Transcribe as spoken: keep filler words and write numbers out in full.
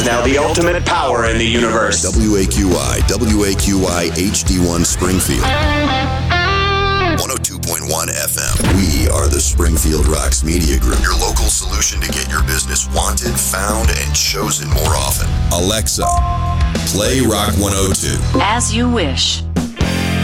Now the ultimate power in the universe. W A Q I, W A Q I H D one Springfield. one oh two point one F M. We are the Springfield Rocks Media Group, your local solution to get your business wanted, found, and chosen more often. Alexa, play Rock one oh two. As you wish.